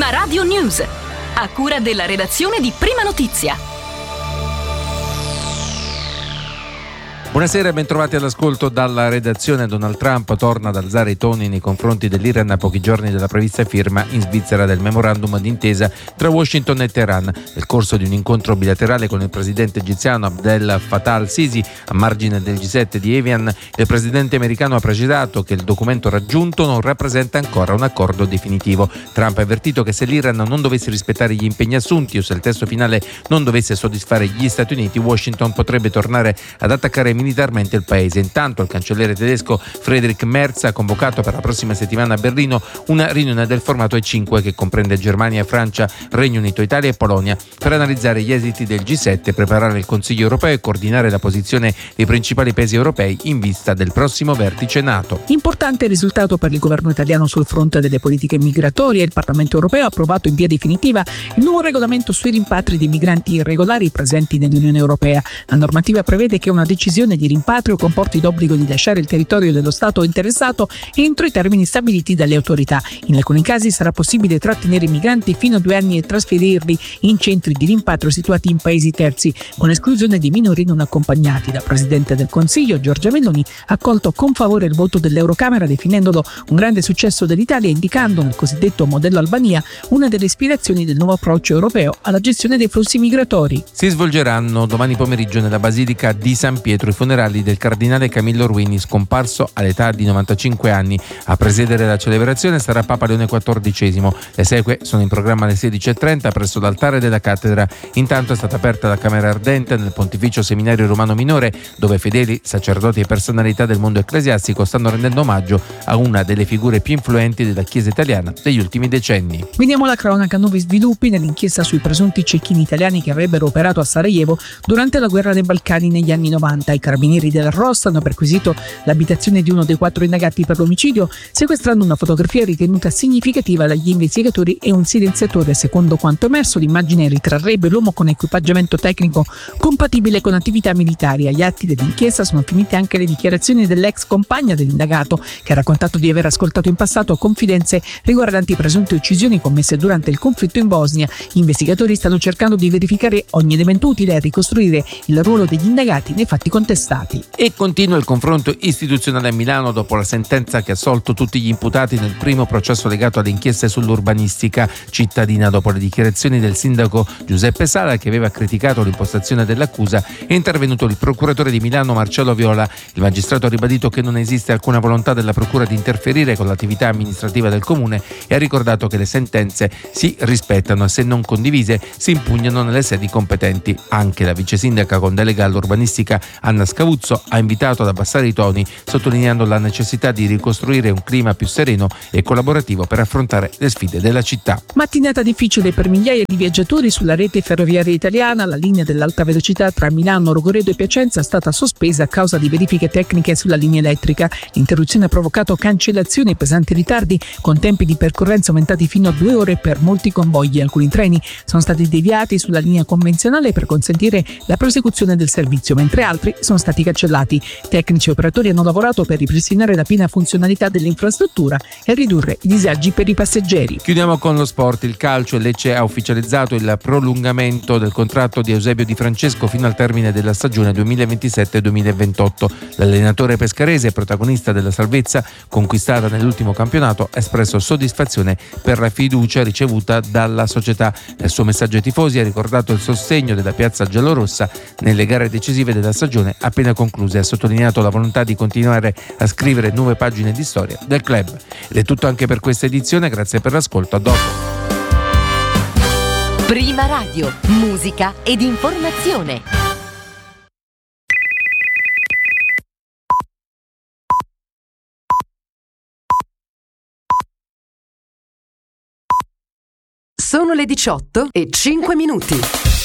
Prima Radio News, a cura della redazione di Prima Notizia. Buonasera e bentrovati all'ascolto dalla redazione. Donald Trump torna ad alzare i toni nei confronti dell'Iran a pochi giorni dalla prevista firma in Svizzera del memorandum d'intesa tra Washington e Teheran. Nel corso di un incontro bilaterale con il presidente egiziano Abdel Fattah al-Sisi a margine del G7 di Evian, il presidente americano ha precisato che il documento raggiunto non rappresenta ancora un accordo definitivo. Trump ha avvertito che se l'Iran non dovesse rispettare gli impegni assunti o se il testo finale non dovesse soddisfare gli Stati Uniti, Washington potrebbe tornare ad attaccare militarmente il paese. Intanto il cancelliere tedesco Friedrich Merz ha convocato per la prossima settimana a Berlino una riunione del formato E5 che comprende Germania, Francia, Regno Unito, Italia e Polonia per analizzare gli esiti del G7, preparare il Consiglio europeo e coordinare la posizione dei principali paesi europei in vista del prossimo vertice NATO. Importante risultato per il governo italiano sul fronte delle politiche migratorie. Il Parlamento europeo ha approvato in via definitiva il nuovo regolamento sui rimpatri di migranti irregolari presenti nell'Unione Europea. La normativa prevede che una decisione di rimpatrio comporti l'obbligo di lasciare il territorio dello Stato interessato entro i termini stabiliti dalle autorità. In alcuni casi sarà possibile trattenere i migranti fino a 2 anni e trasferirli in centri di rimpatrio situati in paesi terzi, con esclusione di minori non accompagnati. La Presidente del Consiglio, Giorgia Meloni, ha accolto con favore il voto dell'Eurocamera, definendolo un grande successo dell'Italia e indicando nel cosiddetto modello Albania una delle ispirazioni del nuovo approccio europeo alla gestione dei flussi migratori. Si svolgeranno domani pomeriggio nella Basilica di San Pietro i funerali del cardinale Camillo Ruini, scomparso all'età di 95 anni. A presiedere la celebrazione sarà Papa Leone XIV. Le esequie sono in programma alle 16:30 presso l'altare della cattedra. Intanto è stata aperta la Camera Ardente nel Pontificio Seminario Romano Minore, dove fedeli, sacerdoti e personalità del mondo ecclesiastico stanno rendendo omaggio a una delle figure più influenti della Chiesa italiana degli ultimi decenni. Vediamo la cronaca. Nuovi sviluppi nell'inchiesta sui presunti cecchini italiani che avrebbero operato a Sarajevo durante la guerra dei Balcani negli anni 90. I carabinieri della ROS hanno perquisito l'abitazione di uno dei 4 indagati per l'omicidio, sequestrando una fotografia ritenuta significativa dagli investigatori e un silenziatore. Secondo quanto emerso, l'immagine ritrarrebbe l'uomo con equipaggiamento tecnico compatibile con attività militari. Agli atti dell'inchiesta sono finite anche le dichiarazioni dell'ex compagna dell'indagato, che ha raccontato di aver ascoltato in passato confidenze riguardanti presunte uccisioni commesse durante il conflitto in Bosnia. Gli investigatori stanno cercando di verificare ogni elemento utile a ricostruire il ruolo degli indagati nei fatti contestati. E continua il confronto istituzionale a Milano dopo la sentenza che ha assolto tutti gli imputati nel primo processo legato alle inchieste sull'urbanistica cittadina. Dopo le dichiarazioni del sindaco Giuseppe Sala, che aveva criticato l'impostazione dell'accusa, è intervenuto il procuratore di Milano Marcello Viola. Il magistrato ha ribadito che non esiste alcuna volontà della procura di interferire con l'attività amministrativa del comune e ha ricordato che le sentenze si rispettano e, se non condivise, si impugnano nelle sedi competenti. Anche la vice sindaca con delega all'urbanistica Anna Scavuzzo ha invitato ad abbassare i toni, sottolineando la necessità di ricostruire un clima più sereno e collaborativo per affrontare le sfide della città. Mattinata difficile per migliaia di viaggiatori sulla rete ferroviaria italiana. La linea dell'alta velocità tra Milano, Rogoredo e Piacenza è stata sospesa a causa di verifiche tecniche sulla linea elettrica. L'interruzione ha provocato cancellazioni e pesanti ritardi, con tempi di percorrenza aumentati fino a 2 ore per molti convogli. Alcuni treni sono stati deviati sulla linea convenzionale per consentire la prosecuzione del servizio, mentre altri sono stati cancellati. Tecnici e operatori hanno lavorato per ripristinare la piena funzionalità dell'infrastruttura e ridurre i disagi per i passeggeri. Chiudiamo con lo sport. Il calcio. Il Lecce ha ufficializzato il prolungamento del contratto di Eusebio Di Francesco fino al termine della stagione 2027-2028. L'allenatore pescarese, protagonista della salvezza conquistata nell'ultimo campionato, ha espresso soddisfazione per la fiducia ricevuta dalla società. Nel suo messaggio ai tifosi ha ricordato il sostegno della piazza giallorossa nelle gare decisive della stagione appena concluse. Ha sottolineato la volontà di continuare a scrivere nuove pagine di storia del club. Ed è tutto anche per questa edizione. Grazie per l'ascolto. A dopo. Prima Radio, musica ed informazione. Sono le 18:05.